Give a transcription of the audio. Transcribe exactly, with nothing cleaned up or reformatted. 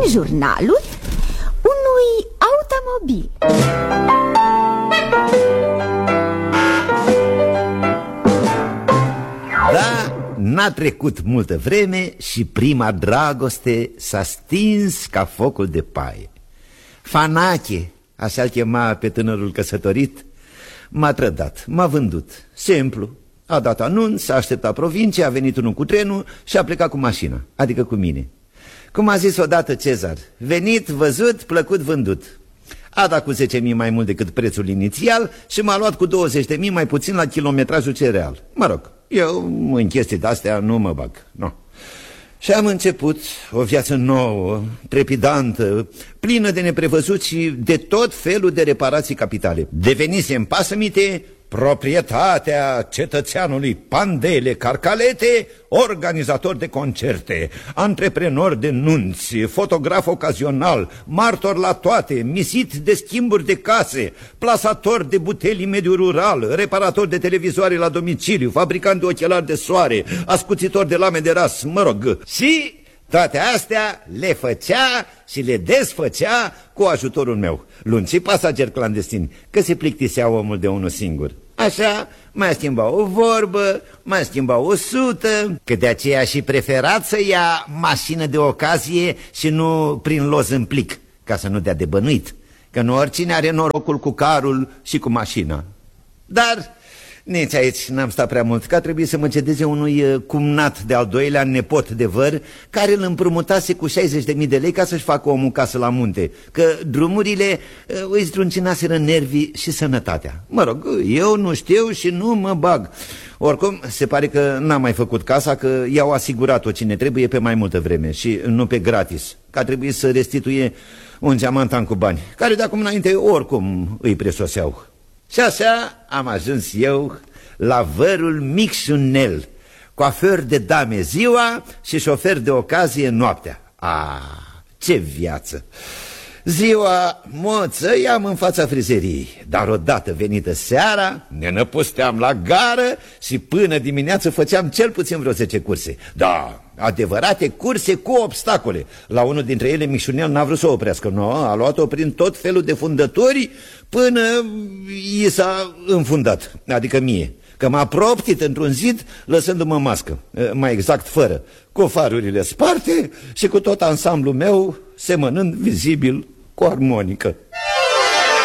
jurnalul unui automobil. Da, n-a trecut multă vreme și prima dragoste s-a stins ca focul de paie. Fanache, așa-l chema pe tânărul căsătorit, m-a trădat, m-a vândut, simplu. A dat anunț, a așteptat provincia, a venit unul cu trenul și a plecat cu mașina, adică cu mine. Cum a zis odată Cezar, venit, văzut, plăcut, vândut. A dat cu zece mii mai mult decât prețul inițial și m-a luat cu douăzeci de mii mai puțin la kilometrajul cereal. Mă rog, eu în chestii de-astea nu mă bag, nu. Și am început o viață nouă, trepidantă, plină de neprevăzut și de tot felul de reparații capitale. Devenisem pasămite proprietatea cetățeanului Pandele Carcalete, organizator de concerte, antreprenor de nunți, fotograf ocazional, martor la toate, misit de schimburi de case, plasator de butelii mediu rural, reparator de televizoare la domiciliu, fabricant de ochelari de soare, ascuțitor de lame de ras, mă rog. Și toate astea le făcea și le desfăcea cu ajutorul meu. Lunții pasageri clandestini, că se plictisea omul de unul singur. Așa, mai schimba o vorbă, mai schimba o sută, că de aceea și preferat să ia mașină de ocazie și nu prin loz în plic, ca să nu dea de bănuit, că nu oricine are norocul cu carul și cu mașina. Dar nici aici n-am stat prea mult, că a trebuit să mă cedeze unui cumnat de-al doilea, nepot de văr, care îl împrumutase cu șaizeci de mii de lei ca să-și facă omul casă la munte, că drumurile îi zdruncinaseră nervii și sănătatea. Mă rog, eu nu știu și nu mă bag. Oricum, se pare că n-am mai făcut casa, că i-au asigurat-o cine trebuie pe mai multă vreme și nu pe gratis, că a trebuit să restituie un geamantan cu bani, care de acum înainte oricum îi presoseau. Și așa am ajuns eu la vărul Micșunel, coafer de dame ziua și șofer de ocazie noaptea. Ah, ce viață! Ziua moță i-am în fața frizeriei, dar odată venită seara ne năpusteam la gară și până dimineață făceam cel puțin vreo zece curse. Da, adevărate curse cu obstacole. La unul dintre ele Micșunel n-a vrut să o oprească, nu, a luat-o prin tot felul de fundători până i s-a înfundat, adică mie, că m-a proptit într-un zid lăsându-mă mască, mai exact fără, cu farurile sparte și cu tot ansamblul meu semănând vizibil cu armonică.